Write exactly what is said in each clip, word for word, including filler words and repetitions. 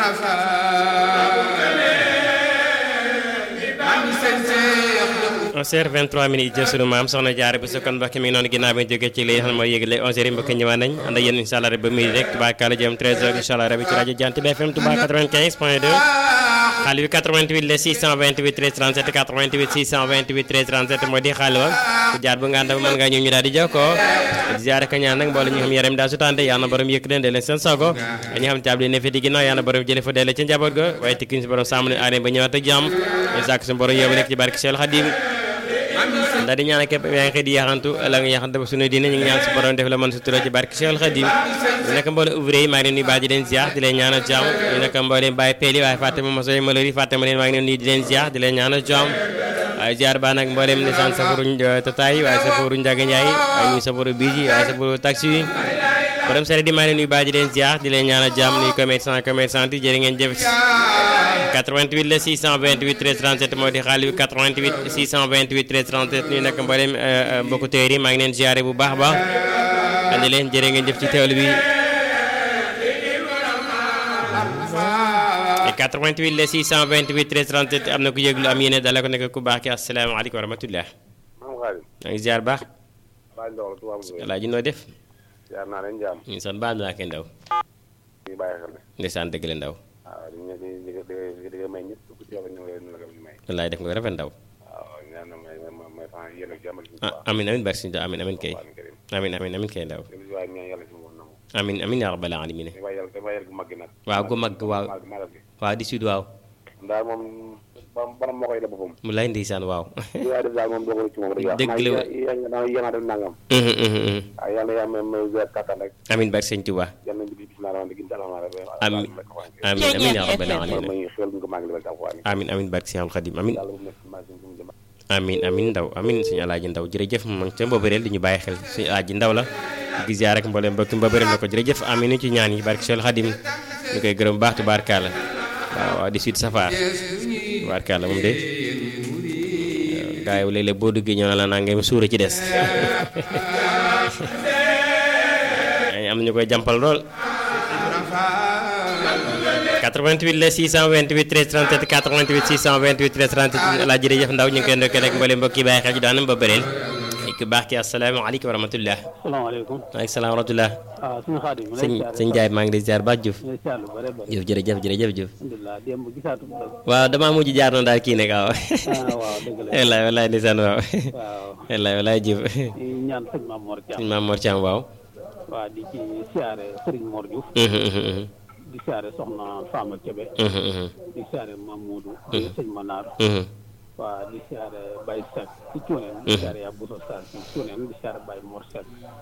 onze heures vingt-trois minutes jël sunu maam soxna Jaara bu kon mbokk mi ngi noonu ginnaaw bi ñu jógee ci li xam mooy yëgle onze heures yi mbokk ñëwaat nañ ànd ak yéen incha allah rek ba midi rek tubaakala jëm treize heures incha allah rabi ci rajo Jant bi F M Touba quatre-vingt-quinze point deux xaalis bi quatre-vingt-huit le six cent vingt-huit treize trente-sept quatre-vingt-huit six cent vingt-huit treize trente-sept moo di xaalis wa ku jaar bu nga ànd mën ngaa ñëw ñu daal di jokkoo di ziare ka ñaan nag mboolem ñu xam yaram daa su tànde yaa na borom yëkk leen de leen seen sogo ñi xam taabli ne fi di ginnaaw yaa na borom jële fa delle ci njaboot ga waaye tikkiñ si borom sàmm leen aareen ba ñëwaat ak jàmm ñu sàkk suñu borom yóbbu nekk ci barke Cheikh Khadim ndax di ñaan képp yaa ngi xëy di yaxantu la nga yaxantu ba suñu diine ñu ngi ñaan si borom def la mën su tura ci barke Cheikh Khadim ñu nekk mboolem ouvrier yi maa ngi leen nuyu baax di leen ziar di leen ñaanal jàmm ñu nekk mboolem bàyyi peel yi waaye fàtte ma mosoy malori fàtte ma leen maa ngi leen nuyu di leen ziar di leen ñaanal jàmm waaye ziar baa nag mboolem nisaan safaru tataay waaye safaru Njaga Njaay waaye ñu safaru biiji waaye safaru taxi yi borom sere di maa ngi leen nuyu baax di leen ziar di leen ñaanal jàmm nuyu commerçant commerçant yi jërë ngeen jëf quatre-vingt-huit le six cent vingt-huit treize trente-sept moo di xaalis bi quatre-vingt-huit six cent vingt-huit treize trente-sept ñu nekk mboolem mbokku téer yi maa ngi leen ziare bu baax a baax andi leen jërë ngeen jëf ci teewlu bi quatre-vingt-huit le six cent vingt-huit treize trente-sept am na ku yëglu am yéene dala ko nekk ku baax ki asalaamaaleykum wa rahmatullah maa ngi ziar baax alaaji noo def ñu sant baax naa kenn ndaw ndeysaan dëgg la ndaw wallaay def nga rafet ndaw amin amin barke Sëñ amin amin kay amin amin amin kay ndaw amin amin yaa rabbal alamin waaw gu mag waaw waaw di sud waaw ndax moom borom moo koy def boppam mu lay ndeysaan waaw def daal moom doo ci moom dëgg la yéena def nangam waaw yàlla yaa may may wér kattan rek amin barke Sëñ Tuubaa yàlla nañ bi bismillah rahmaan rahim amin amin amin yaa rabbal alamin amin amin barke Sëñ Xadim amin amin amin ndaw amin suñu alaaji ndaw jërëjëf moom ca Mbobérel di ñu bàyyi xel suñu alaaji ndaw la di ziar rek mboolem mbokki Mbobérel la ko jërëjëf amin ci ñaan yi barke Sëñ Xadim ñu koy gërëm baax tubaarkàlla waaw di suite safar tubaarkàlla moom de gaay yi léeg-léeg boo duggee ñoo la naa ngay suura ci des am ñu koy jàmpal lool quatre-vingt-huit le six cent vingt-huit treize trente-sept quatre-vingt-huit six cent vingt-huit treize trente-sept la jërëjëf ndaw ñu ngi koy ndokkee rek mbooleem mbokk yi bàyyi xel ji daanam ba bëreel ku baax ki asalaamaaleykum wa rahmatullah salaamaaleykum waaleykum salaam wa rahmatullah waaw suñu xaadim sëñ sëñ Njaay maa ngi lay ziar baax Diouf Diouf jërëjëf jërëjëf Diouf waaw damaa mujj jaar na daal kii nag waaw wallaay wallaay ndeysaan waaw wallaay wallaay Diouf ñaan sëñ Maam Mor Thiam sëñ Maam Mor Thiam waaw waaw di ci siyaare Serigne Mor Diouf di siyaare soxna Fama Kébé di siyaare Mamadou sëñ Manar waaw di siyaare Baye Seck ci Cuuneen di siyaare yaa Bousso Sarr ci Cuuneen di siyaare Baye Mor Seck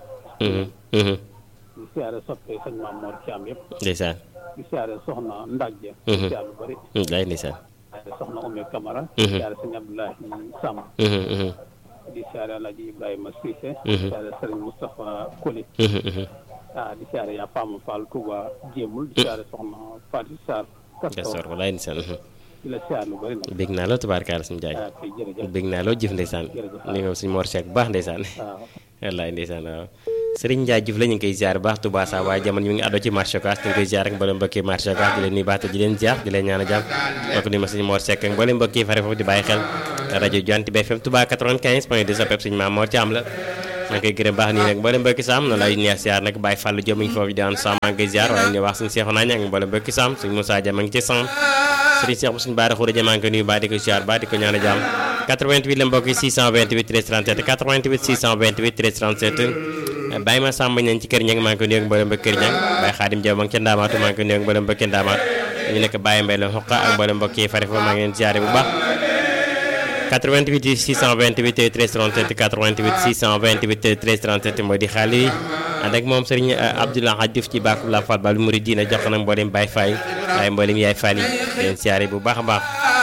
di siyaare soppe sëñ Maam Mor Thiam yëpp ndeysaan di siyaare soxna Ndajje di siyaare lu bëri day ndeysaan soxna Oumy Camara di siyaare sëñ Abdoulaye Samb di siyaare Alaaji Ibrahima Cissé di siyaare Serigne Moustapha Koli ah di siyaare yaa Fama Fall Touba Jéemul di siyaare soxna Fatou Sarr Kastor walaay ndeysaan la siyaare lu bëri nag bég naa loo tubaarkaala suñu jaay bég naa loo jëf ndeysaan ni nga suñu Mor Seck bu baax ndeysaan wallaay ndeysaan waaw Serigne Ndiaye Diouf la ñu ngi koy ziar baax Touba sa waaye jamono ñu ngi àddoo ci marché Ocass ñu ngi koy ziar rek mboolem mbokki marché Ocass di leen nuyu baax te di leen ziar di leen ñaan a jàmm mbokk ni ma suñu Mor Seck ak mboolem mbokki fare foofu di bàyyi xel rajo Jant bi F M Touba quatre-vingt-quinze point deux soppeb suñu Maam Mor Thiam la ma koy gërëm baax nii nag mboolem mbokki Sam noonu lay neex ziar nag Baye Fallou Diop mi ngi foofu di aan Sam maa ngi koy ziar waaye ñu wax suñu Seexu Naañ ak mboolem mbokki Sam suñu Moussa Dia ma ngi ci Sam Serigne Cheikh bu suñu baara xuura maa ngi ko nuyu baax di ko ziar baax di ko ñaan a jàmm quatre-vingt-huit la mbokk yi six cent vingt-huit treize trente-sept quatre-vingt-huit six cent vingt-huit treize trente-sept Baye ma Samba ñañ ci kër ñang maa ngi ko nuyu ak mboolem mbokk kër ñang Baye Xaadim Jaw ma ngi ca Ndaamaatu maa ngi ko nuyu ak mboolem mbokk Ndaamaat ñu nekk Baye Mbay la xoqa ak mboolem mbokk yi fare fa maa ngi leen ziare bu baax quatre-vingt-huit six cent vingt-huit treize trente-sept quatre-vingt-huit six cent vingt-huit treize trente-sept mooy di xaali yi ànd ak moom Serigne Abdoulaye Hadjouf ci baaku la Fall Baal Mouridina jox na mboolem Baye Faye waaye mboolem Yaay Fall yi leen ziare bu baax a baax